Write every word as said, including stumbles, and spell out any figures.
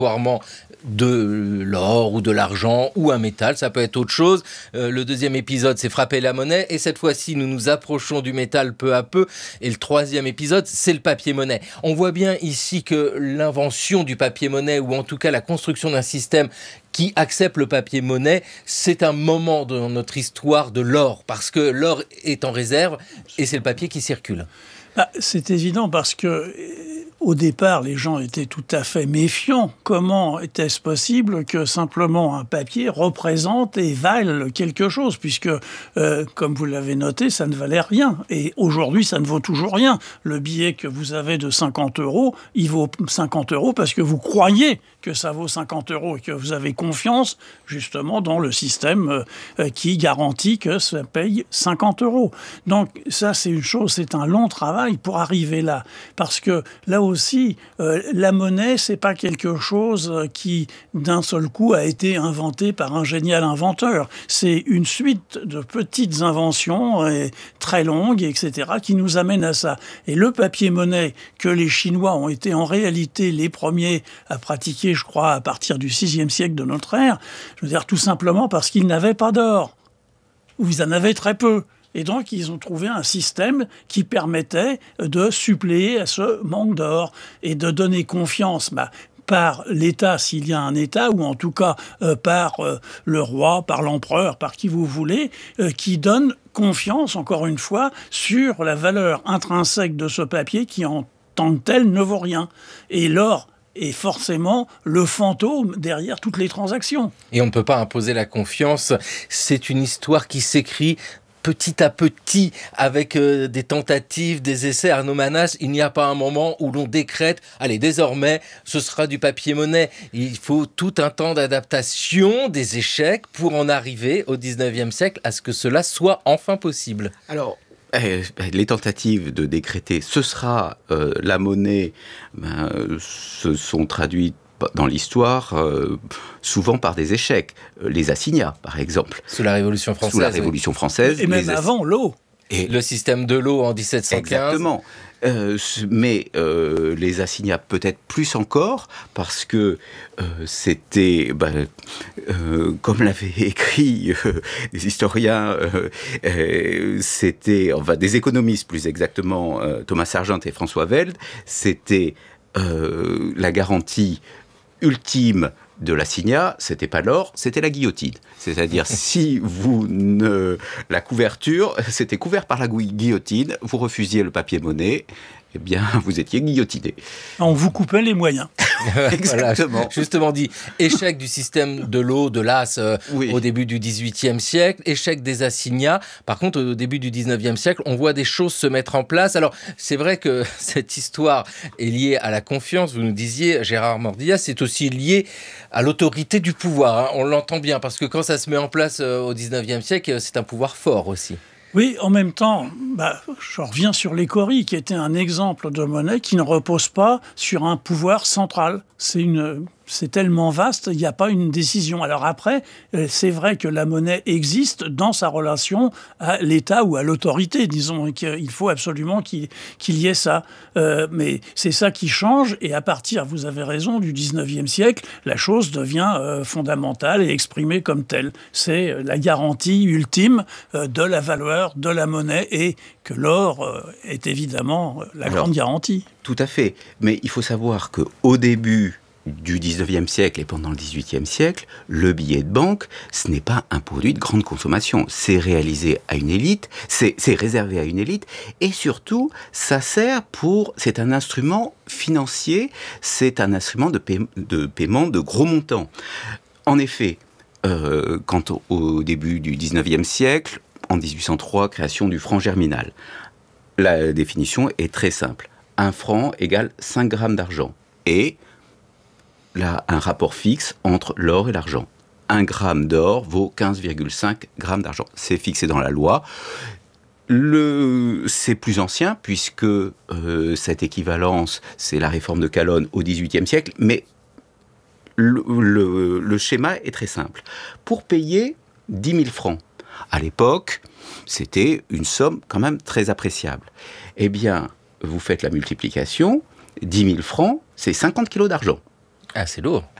de l'or ou de l'argent ou un métal, ça peut être autre chose. Euh, le deuxième épisode, c'est frapper la monnaie et cette fois-ci, nous nous approchons du métal peu à peu et le troisième épisode, c'est le papier-monnaie. On voit bien ici que l'invention du papier-monnaie ou en tout cas la construction d'un système qui accepte le papier-monnaie, c'est un moment dans notre histoire de l'or parce que l'or est en réserve et c'est le papier qui circule. Ah, c'est évident parce que au départ, les gens étaient tout à fait méfiants. Comment était-ce possible que simplement un papier représente et vale quelque chose, puisque, euh, comme vous l'avez noté, ça ne valait rien. Et aujourd'hui, ça ne vaut toujours rien. Le billet que vous avez de cinquante euros, il vaut cinquante euros parce que vous croyez que ça vaut cinquante euros et que vous avez confiance, justement, dans le système euh, qui garantit que ça paye cinquante euros. Donc, ça, c'est une chose, c'est un long travail pour arriver là. Parce que, là où aussi, euh, la monnaie, c'est pas quelque chose qui, d'un seul coup, a été inventé par un génial inventeur. C'est une suite de petites inventions euh, très longues, et cetera, qui nous amènent à ça. Et le papier-monnaie, que les Chinois ont été en réalité les premiers à pratiquer, je crois, à partir du sixième siècle de notre ère, je veux dire tout simplement parce qu'ils n'avaient pas d'or, ou ils en avaient très peu. Et donc, ils ont trouvé un système qui permettait de suppléer à ce manque d'or et de donner confiance bah, par l'État, s'il y a un État, ou en tout cas euh, par euh, le roi, par l'empereur, par qui vous voulez, euh, qui donne confiance, encore une fois, sur la valeur intrinsèque de ce papier qui, en tant que tel, ne vaut rien. Et l'or est forcément le fantôme derrière toutes les transactions. Et on ne peut pas imposer la confiance. C'est une histoire qui s'écrit petit à petit, avec euh, des tentatives, des essais. Arnaud Manas, il n'y a pas un moment où l'on décrète, allez, désormais, ce sera du papier-monnaie. Il faut tout un temps d'adaptation, des échecs, pour en arriver au dix-neuvième siècle à ce que cela soit enfin possible. Alors, eh, les tentatives de décréter ce sera euh, la monnaie ben, se sont traduites dans l'histoire, euh, souvent par des échecs. Les assignats, par exemple. Sous la Révolution française. Sous la Révolution française. Et même ass... avant, l'eau. Et le système de l'eau en dix-sept cent quinze. Exactement. Euh, mais euh, les assignats peut-être plus encore, parce que euh, c'était, ben, euh, comme l'avaient écrit euh, des historiens, euh, euh, c'était, enfin des économistes plus exactement, euh, Thomas Sargent et François Veld, c'était euh, la garantie ultime de l'assignat, c'était pas l'or, c'était la guillotine. C'est-à-dire, si vous ne... La couverture, c'était couvert par la guillotine, vous refusiez le papier-monnaie, eh bien, vous étiez guillotiné. On vous coupait les moyens. Exactement. Voilà, justement dit, échec du système de l'eau, de l'as euh, oui. au début du dix-huitième siècle, échec des assignats. Par contre, au début du dix-neuvième siècle, on voit des choses se mettre en place. Alors, c'est vrai que cette histoire est liée à la confiance. Vous nous disiez, Gérard Mordillas, c'est aussi lié à l'autorité du pouvoir. Hein. On l'entend bien, parce que quand ça se met en place euh, au dix-neuvième siècle, c'est un pouvoir fort aussi. Oui, en même temps, bah, je reviens sur l'écorie, qui était un exemple de monnaie qui ne repose pas sur un pouvoir central. C'est une... C'est tellement vaste, il n'y a pas une décision. Alors après, c'est vrai que la monnaie existe dans sa relation à l'État ou à l'autorité, disons, qu'il faut absolument qu'il, qu'il y ait ça. Euh, mais c'est ça qui change, et à partir, vous avez raison, du dix-neuvième siècle, la chose devient euh, fondamentale et exprimée comme telle. C'est la garantie ultime euh, de la valeur de la monnaie, et que l'or euh, est évidemment la Alors, grande garantie. Tout à fait, mais il faut savoir qu'au début du dix-neuvième siècle et pendant le dix-huitième siècle, le billet de banque, ce n'est pas un produit de grande consommation. C'est réalisé à une élite, c'est, c'est réservé à une élite, et surtout, ça sert pour... C'est un instrument financier, c'est un instrument de, paie, de paiement de gros montants. En effet, euh, quand au, au début du dix-neuvième siècle, en dix-huit cent trois, création du franc germinal, la définition est très simple. Un franc égale cinq grammes d'argent. Et... là, un rapport fixe entre l'or et l'argent. Un gramme d'or vaut quinze virgule cinq grammes d'argent. C'est fixé dans la loi. Le... C'est plus ancien, puisque euh, cette équivalence, c'est la réforme de Calonne au dix-huitième siècle, mais le, le, le schéma est très simple. Pour payer dix mille francs, à l'époque, c'était une somme quand même très appréciable. Eh bien, vous faites la multiplication, dix mille francs, c'est cinquante kilos d'argent. Ah, c'est lourd.